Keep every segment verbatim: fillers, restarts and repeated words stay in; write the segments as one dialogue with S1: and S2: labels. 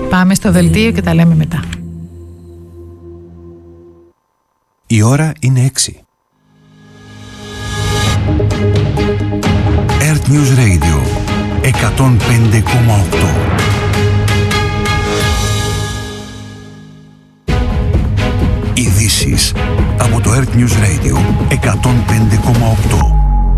S1: Πάμε στο δελτίο και τα λέμε μετά.
S2: Η ώρα είναι έξι. Earth News Radio εκατόν πέντε κόμμα οκτώ. Ειδήσεις από το Earth News Radio εκατόν πέντε κόμμα οκτώ.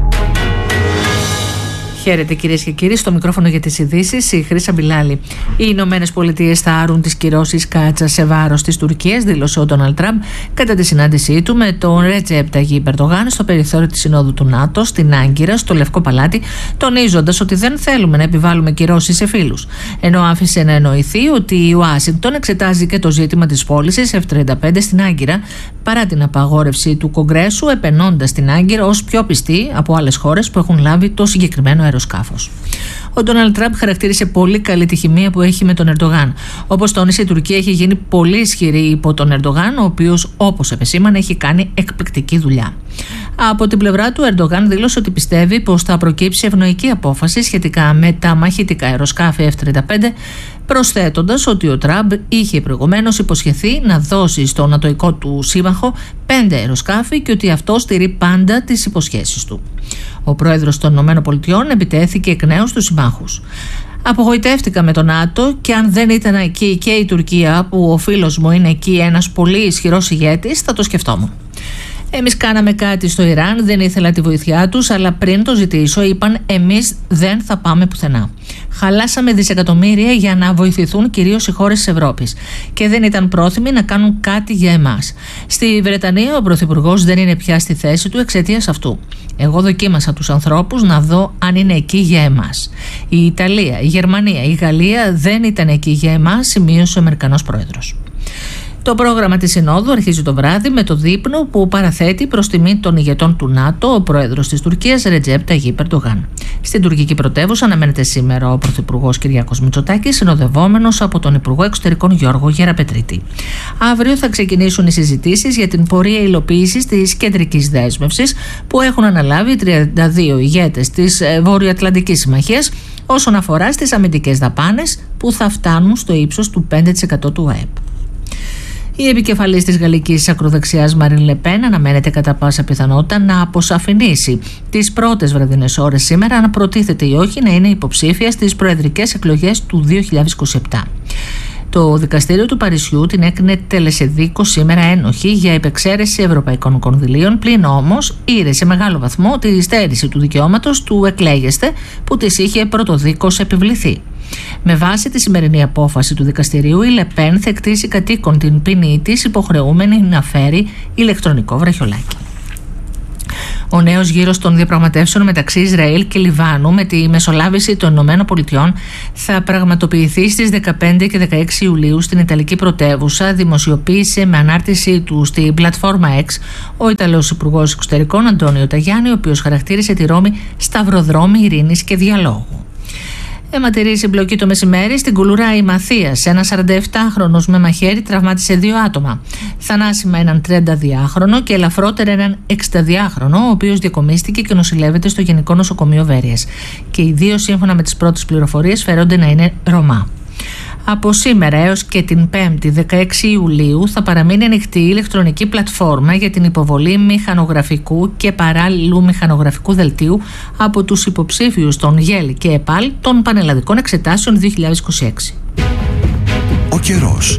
S3: Χαίρετε κυρίες και κύριοι, στο μικρόφωνο για τις ειδήσεις η Χρύσα Μπιλάλη. Οι Ηνωμένες Πολιτείες θα άρουν τις κυρώσεις κάτσα σε βάρος της Τουρκίας, δήλωσε ο Ντόναλντ Τραμπ κατά τη συνάντησή του με τον Ρετζέπ Ταγιίπ Ερντογάν στο περιθώριο της Συνόδου του ΝΑΤΟ στην Άγκυρα, στο Λευκό Παλάτι, τονίζοντας ότι δεν θέλουμε να επιβάλλουμε κυρώσεις σε φίλους. Ενώ άφησε να εννοηθεί ότι η Ουάσιγκτον εξετάζει και το ζήτημα της πώλησης εφ τριάντα πέντε στην Άγκυρα, παρά την απαγόρευση του Κογκρέσου, επενώντας την Άγκυρα ως πιο πιστή από άλλες χώρες που έχουν λάβει το συγκεκριμένο αεροσκάφος. Ο Ντόναλντ Τραμπ χαρακτήρισε πολύ καλή τη χημεία που έχει με τον Ερντογάν. Όπως τόνισε, η Τουρκία έχει γίνει πολύ ισχυρή υπό τον Ερντογάν, ο οποίος, όπως επεσήμανε, έχει κάνει εκπληκτική δουλειά. Από την πλευρά του, ο Ερντογάν δήλωσε ότι πιστεύει πως θα προκύψει ευνοϊκή απόφαση σχετικά με τα μαχητικά αεροσκάφη εφ τριάντα πέντε, προσθέτοντας ότι ο Τραμπ είχε προηγουμένως υποσχεθεί να δώσει στο νατοϊκό του σύμμαχο πέντε αεροσκάφη και ότι αυτό στηρεί πάντα τις υποσχέσεις του. Ο πρόεδρος των ΗΠΑ επιτέθηκε εκ νέου στους συμμάχους. Απογοητεύτηκα με το ΝΑΤΟ και αν δεν ήταν εκεί και η Τουρκία, που ο φίλος μου είναι εκεί ένας πολύ ισχυρός ηγέτης, θα το σκεφτόμουν. Εμείς κάναμε κάτι στο Ιράν, δεν ήθελα τη βοήθειά τους, αλλά πριν το ζητήσω είπαν εμείς δεν θα πάμε πουθενά. Χαλάσαμε δισεκατομμύρια για να βοηθηθούν κυρίως οι χώρες της Ευρώπης και δεν ήταν πρόθυμοι να κάνουν κάτι για εμάς. Στη Βρετανία ο Πρωθυπουργός δεν είναι πια στη θέση του εξαιτίας αυτού. Εγώ δοκίμασα τους ανθρώπους να δω αν είναι εκεί για εμάς. Η Ιταλία, η Γερμανία, η Γαλλία δεν ήταν εκεί για εμάς, σημείωσε ο Αμερικανός Πρόεδρος. Το πρόγραμμα της Συνόδου αρχίζει το βράδυ με το δείπνο που παραθέτει προς τιμή των ηγετών του ΝΑΤΟ ο πρόεδρος της Τουρκίας Ρετζέπ Ταγιίπ Ερντογάν. Στην τουρκική πρωτεύουσα αναμένεται σήμερα ο πρωθυπουργός Κυριάκος Μητσοτάκης, συνοδευόμενος από τον Υπουργό Εξωτερικών Γιώργο Γεραπετρίτη. Αύριο θα ξεκινήσουν οι συζητήσεις για την πορεία υλοποίησης της κεντρικής δέσμευσης που έχουν αναλάβει οι τριάντα δύο ηγέτες της Βορειοατλαντικής Συμμαχίας όσον αφορά στις αμυντικές δαπάνες που θα φτάνουν στο ύψος του πέντε τοις εκατό του ΑΕΠ. Η επικεφαλής της γαλλικής ακροδεξιάς Μαρίν Λε Πεν αναμένεται κατά πάσα πιθανότητα να αποσαφηνίσει τις πρώτες βραδινές ώρες σήμερα αν προτίθεται ή όχι να είναι υποψήφια στις προεδρικές εκλογές του δύο χιλιάδες είκοσι επτά. Το δικαστήριο του Παρισιού την έκρινε τελεσεδίκο σήμερα ένοχη για υπεξαίρεση ευρωπαϊκών κονδυλίων, πλην όμως ήρε σε μεγάλο βαθμό τη στέρηση του δικαιώματος του εκλέγεστε που της είχε πρωτοδίκως επιβληθεί. Με βάση τη σημερινή απόφαση του δικαστηρίου, η Λε Πεν θα εκτίσει κατοίκον την ποινή της, υποχρεούμενη να φέρει ηλεκτρονικό βραχιολάκι. Ο νέος γύρος των διαπραγματεύσεων μεταξύ Ισραήλ και Λιβάνου με τη μεσολάβηση των Ηνωμένων Πολιτειών θα πραγματοποιηθεί στις δεκαπέντε και δεκαέξι Ιουλίου στην Ιταλική πρωτεύουσα, δημοσιοποίησε με ανάρτησή του στην πλατφόρμα X ο Ιταλός Υπουργός Εξωτερικών Αντώνιο Ταγιάννη, ο οποίος χαρακτήρισε τη Ρώμη σταυροδρόμι ειρήνης και διαλόγου. Αιματηρή συμπλοκή το μεσημέρι στην Κουλουράη Μαθίας. Ένας σαρανταεπτάχρονος με μαχαίρι τραυμάτισε δύο άτομα. Θανάσιμα έναν τριανταδυάχρονο και ελαφρότερα έναν εξηνταδυάχρονο, ο οποίος διακομίστηκε και νοσηλεύεται στο Γενικό Νοσοκομείο Βέρειας. Και οι δύο, σύμφωνα με τις πρώτες πληροφορίες, φέρονται να είναι Ρωμά. Από σήμερα έως και την πέμπτη δεκαέξι Ιουλίου θα παραμείνει ανοιχτή η ηλεκτρονική πλατφόρμα για την υποβολή μηχανογραφικού και παράλληλου μηχανογραφικού δελτίου από τους υποψήφιους των ΓΕΛ και ΕΠΑΛ των πανελλαδικών εξετάσεων δύο χιλιάδες είκοσι έξι.
S2: Ο καιρός.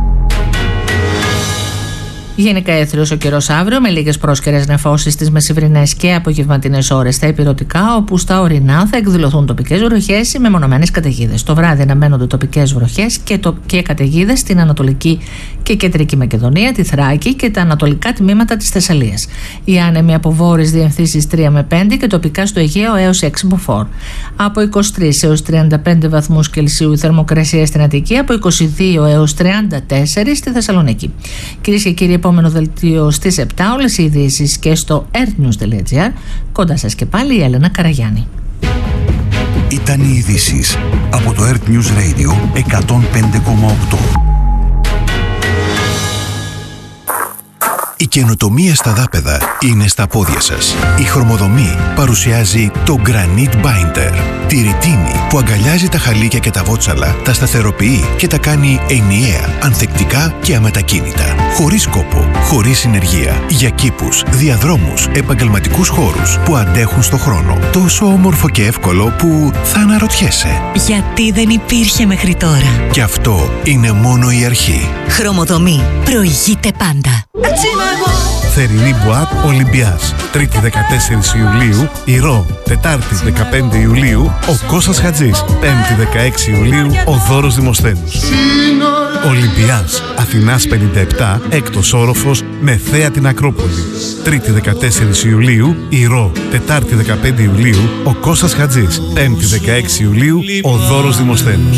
S3: Γενικά έθριος ο καιρός αύριο με λίγες πρόσκαιρες νεφώσεις στις μεσημβρινές και απογευματινές ώρες στα ηπειρωτικά, όπου στα ορεινά θα εκδηλωθούν τοπικές βροχές ή μεμονωμένες καταιγίδες. Το βράδυ αναμένονται τοπικές βροχές και, το... και καταιγίδες στην Ανατολική και Κεντρική Μακεδονία, τη Θράκη και τα ανατολικά τμήματα της Θεσσαλίας. Οι άνεμοι από βόρειες διευθύνσεις τρία με πέντε και τοπικά στο Αιγαίο έως έξι μποφόρ. Από είκοσι τρεις έως τριάντα πέντε βαθμούς Κελσίου η θερμοκρασία στην Αττική, από είκοσι δύο έως τριάντα τέσσερα στη Θεσσαλονίκη. Κυρίες και κύριοι, επόμενο δελτίο στις επτά, όλες οι ειδήσεις και στο earthnews τελεία gr. Κοντά σας και πάλι η Έλενα Καραγιάννη.
S2: Ήταν οι ειδήσεις από το Earth News Radio εκατόν πέντε κόμμα οκτώ. Η καινοτομία στα δάπεδα είναι στα πόδια σας. Η Χρωμοδομή παρουσιάζει το Granite Binder. Τη ρητίνη που αγκαλιάζει τα χαλίκια και τα βότσαλα, τα σταθεροποιεί και τα κάνει ενιαία, ανθεκτικά και αμετακίνητα. Χωρίς κόπο, χωρίς συνεργεία. Για κήπους, διαδρόμους, επαγγελματικούς χώρους που αντέχουν στο χρόνο. Τόσο όμορφο και εύκολο που θα αναρωτιέσαι.
S4: Γιατί δεν υπήρχε μέχρι τώρα.
S2: Και αυτό είναι μόνο η αρχή.
S4: Χρωμοδομή. Προηγείται πάντα.
S5: Θερινή Μπουάτ Ολυμπιάς. Τρίτη δεκατέσσερις Ιουλίου Ηρώ. Τετάρτη δεκαπέντε Ιουλίου ο Κώστας Χατζής. Πέμπτη δεκαέξι Ιουλίου ο Δώρος Δημοσθένους. Ολυμπιάς Αθηνάς πενήντα επτά, έκτος όροφος, με θέα την Ακρόπολη. Τρίτη δεκατέσσερις Ιουλίου Ηρώ. Τετάρτη δεκαπέντε Ιουλίου ο Κώστας Χατζής. Πέμπτη δεκαέξι Ιουλίου ο Δώρος Δημοσθένους.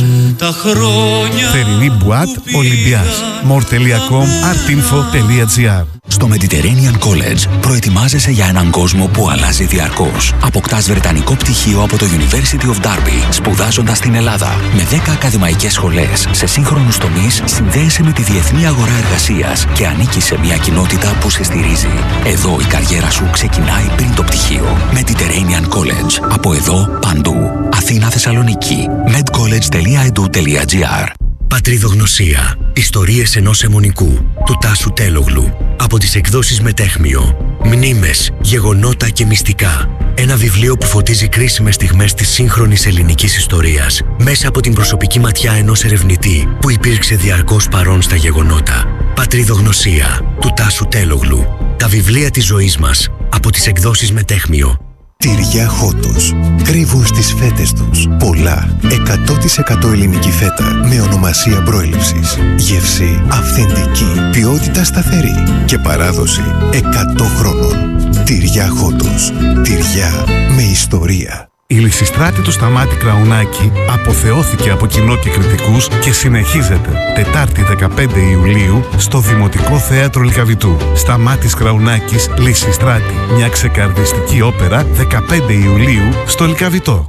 S5: Θερινή Μπουάτ Ολυμπιάς. more τελεία com, artinfo τελεία gr.
S6: Στο Mediterranean College προετοιμάζεσαι για έναν κόσμο που αλλάζει διαρκώς. Αποκτάς βρετανικό πτυχίο από το University of Derby, σπουδάζοντας στην Ελλάδα. Με δέκα ακαδημαϊκές σχολές σε σύγχρονους τομείς, συνδέεσαι με τη διεθνή αγορά εργασίας και ανήκεις σε μια κοινότητα που σε στηρίζει. Εδώ η καριέρα σου ξεκινάει πριν το πτυχίο. Mediterranean College. Από εδώ, παντού. Αθήνα, Θεσσαλονίκη. medcollege τελεία edu τελεία gr.
S7: Πατριδογνωσία. Ιστορίες ενός αιμονικού του Τάσου Τέλογλου. Από τις εκδόσεις Μετέχμιο. Μνήμες, γεγονότα και μυστικά. Ένα βιβλίο που φωτίζει κρίσιμες στιγμές της σύγχρονης ελληνικής ιστορίας μέσα από την προσωπική ματιά ενός ερευνητή που υπήρξε διαρκώς παρόν στα γεγονότα. Πατριδογνωσία του Τάσου Τέλογλου. Τα βιβλία της ζωής μας από τις εκδόσεις Μετέχμιο.
S2: Τυριά Χότος. Κρύβουν στις φέτες τους πολλά εκατό τοις εκατό ελληνική φέτα με ονομασία προέλευσης. Γεύση αυθεντική, ποιότητα σταθερή και παράδοση εκατό χρόνων. Τυριά Χότος. Τυριά με ιστορία.
S5: Η Λυσιστράτη του Σταμάτη Κραουνάκη αποθεώθηκε από κοινό και κριτικούς και συνεχίζεται Τετάρτη δεκαπέντε Ιουλίου στο Δημοτικό Θέατρο Λυκαβητού. Σταμάτης Κραουνάκης, Λυσιστράτη, μια ξεκαρδιστική όπερα, δεκαπέντε Ιουλίου στο Λυκαβητό.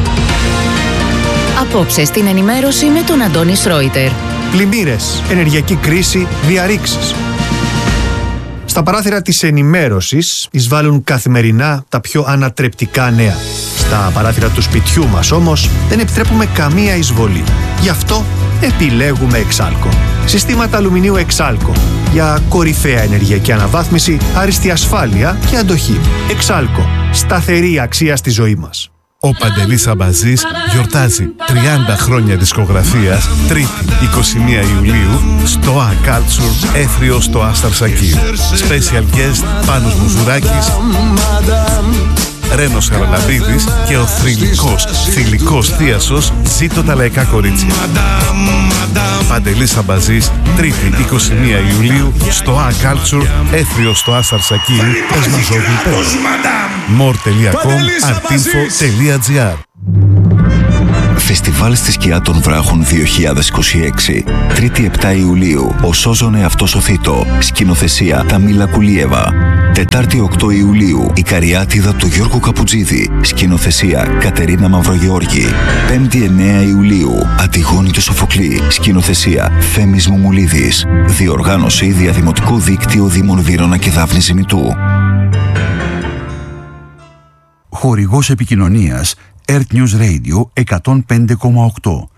S4: Απόψε στην ενημέρωση με τον Αντώνη Σρόιτερ.
S8: Πλημμύρες, ενεργειακή κρίση, διαρρήξεις. Στα παράθυρα της ενημέρωσης εισβάλλουν καθημερινά τα πιο ανατρεπτικά νέα. Στα παράθυρα του σπιτιού μας όμως δεν επιτρέπουμε καμία εισβολή. Γι' αυτό επιλέγουμε Εξάλκο. Συστήματα αλουμινίου Εξάλκο για κορυφαία ενεργειακή αναβάθμιση, άριστη ασφάλεια και αντοχή. Εξάλκο. Σταθερή αξία στη ζωή μας.
S5: Ο Παντελής Αμπαζής γιορτάζει τριάντα χρόνια δισκογραφίας, Τρίτη είκοσι μία Ιουλίου στο A Culture, Έθριο στο Άσταρ Σακίου. Special guest Πάνος Μουζουράκης, Ρένος Χαραλαμπίδης και ο θρυλικός, θηλυκός θίασος Ζήτω τα λαϊκά κορίτσια. Παντελής Αμπαζής, Τρίτη είκοσι μία Ιουλίου στο A Culture, Έθριο στο Άσταρ Σακίου, Εσμαζόγλου. more τελεία com, artinfo τελεία gr.
S6: Φεστιβάλ στη σκιά των βράχων δύο χιλιάδες είκοσι έξι. Τρίτη επτά Ιουλίου ο Σώζονε αυτός ο Θήτο. Σκηνοθεσία Ταμίλα Κουλίεβα. Τετάρτη οκτώ Ιουλίου η Καριάτιδα του Γιώργου Καπουτζίδη. Σκηνοθεσία Κατερίνα Μαυρογεώργη. Πέμπτη εννέα Ιουλίου Αντιγόνη του Σοφοκλή. Σκηνοθεσία Θέμης Μουμουλίδης. Διοργάνωση Διαδημοτικό Δίκτυο Δήμων Βύρωνα και Δάφνη Ζημητού.
S2: Χορηγός επικοινωνίας Earth News Radio εκατόν πέντε κόμμα οκτώ.